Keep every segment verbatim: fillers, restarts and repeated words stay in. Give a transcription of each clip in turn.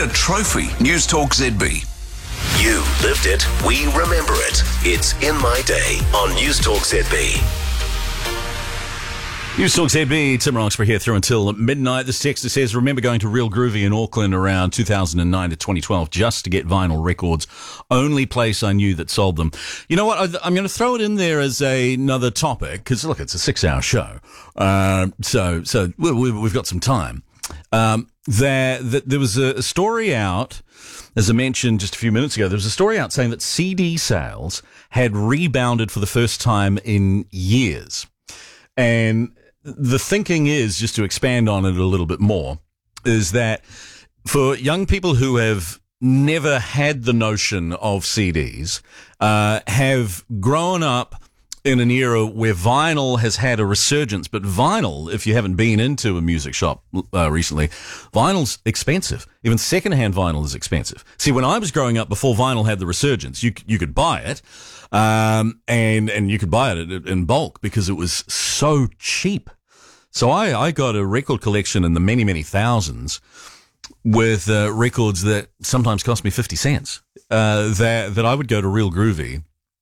a trophy. News Talk Z B. You lived it, we remember it. It's In My Day on News Talk Z B. News Talk Z B, Tim Roxburgh here through until midnight. This texter says, remember going to Real Groovy in Auckland around two thousand nine to twenty twelve just to get vinyl records. Only place I knew that sold them. You know what? I'm going to throw it in there as a, another topic because, look, it's a six-hour show. Uh, so so we, we, we've got some time. Um, there, that there was a, a story out, as I mentioned just a few minutes ago, there was a story out saying that C D sales had rebounded for the first time in years. And the thinking is, just to expand on it a little bit more, is that for young people who have never had the notion of C Ds, uh, have grown up in an era where vinyl has had a resurgence, but vinyl, if you haven't been into a music shop uh, recently, vinyl's expensive. Even secondhand vinyl is expensive. See, when I was growing up, before vinyl had the resurgence, you you could buy it, um, and and you could buy it in bulk because it was so cheap. So I, I got a record collection in the many, many thousands with uh, records that sometimes cost me fifty cents, uh, that, that I would go to Real Groovy.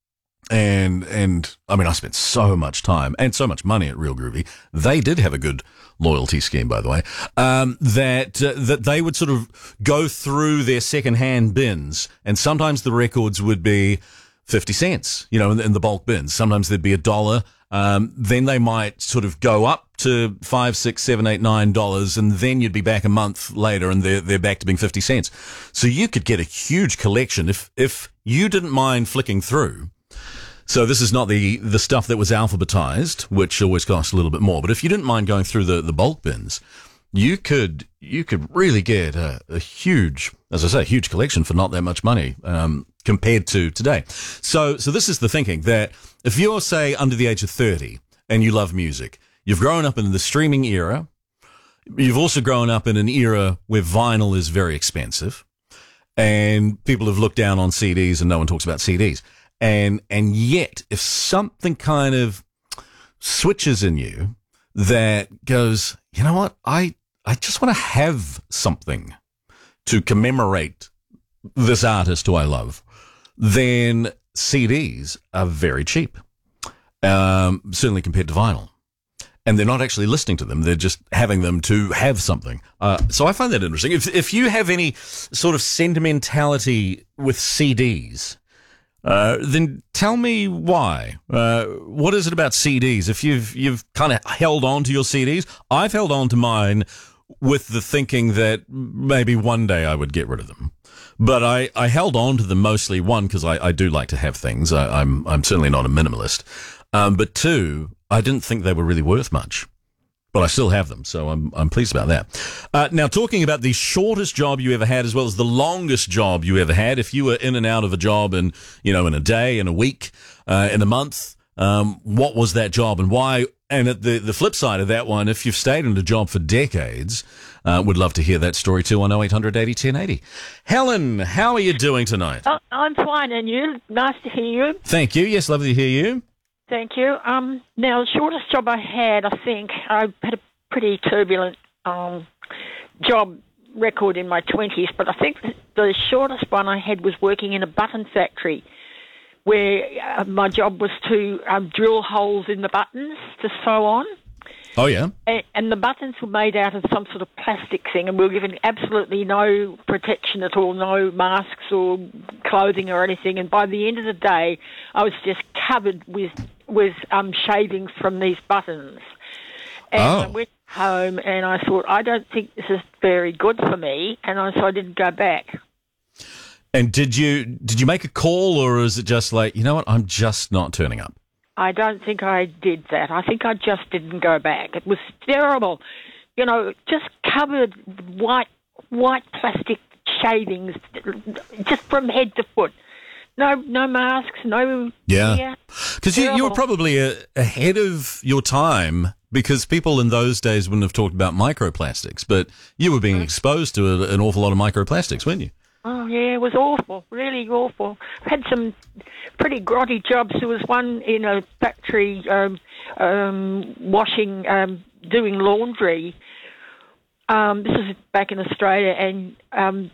And, and, I mean, I spent so much time and so much money at Real Groovy. They did have a good loyalty scheme, by the way, um, that, uh, that they would sort of go through their secondhand bins, and sometimes the records would be fifty cents, you know, in, in the bulk bins. Sometimes there'd be a dollar. Um, then they might sort of go up to five, six, seven, eight, nine dollars, and then you'd be back a month later, and they're they're back to being fifty cents. So you could get a huge collection if if you didn't mind flicking through. So this is not the the stuff that was alphabetized, which always costs a little bit more. But if you didn't mind going through the the bulk bins, you could you could really get a, a huge, as I say, a huge collection for not that much money um, compared to today. So so this is the thinking that if you're, say, under the age of thirty and you love music, you've grown up in the streaming era, you've also grown up in an era where vinyl is very expensive, and people have looked down on C Ds and no one talks about C Ds. And and yet, if something kind of switches in you that goes, you know what, I, I just want to have something to commemorate this artist who I love, then C Ds are very cheap, um, certainly compared to vinyl. And they're not actually listening to them. They're just having them to have something. Uh, so I find that interesting. If, if you have any sort of sentimentality with C Ds, uh, then tell me why. Uh, what is it about C Ds? If you've, you've kind of held on to your C Ds, I've held on to mine with the thinking that maybe one day I would get rid of them. But I, I held on to them mostly, one, because I, I do like to have things. I, I'm I'm certainly not a minimalist. Um, but two, I didn't think they were really worth much. But I still have them, so I'm I'm pleased about that. Uh, now, talking about the shortest job you ever had as well as the longest job you ever had, if you were in and out of a job in, you know, in a day, in a week, uh, in a month, um, what was that job and why? And at the, the flip side of that one, if you've stayed in a job for decades, uh, would love to hear that story too on oh eight hundred eighty ten eighty. Helen, how are you doing tonight? Oh, I'm fine, and you? Nice to hear you. Thank you. Yes, lovely to hear you. Thank you. Um, now, the shortest job I had, I think, I had a pretty turbulent um, job record in my twenties, but I think the shortest one I had was working in a button factory, where uh, my job was to um, drill holes in the buttons to sew on. Oh, yeah. And, and the buttons were made out of some sort of plastic thing, and we were given absolutely no protection at all, no masks or clothing or anything. And by the end of the day, I was just covered with with um, shavings from these buttons. And oh. I went home and I thought, I don't think this is very good for me, and I, so I didn't go back. And did you did you make a call, or is it just like, you know what, I'm just not turning up? I don't think I did that. I think I just didn't go back. It was terrible. You know, just covered with white, white plastic shavings, just from head to foot. No no masks, no... Yeah. Because you, you were probably a, ahead of your time, because people in those days wouldn't have talked about microplastics, but you were being exposed to a, an awful lot of microplastics, weren't you? Oh, yeah, it was awful, really awful. Had some pretty grotty jobs. There was one in a factory um, um, washing, um, doing laundry. Um, this is back in Australia, and um,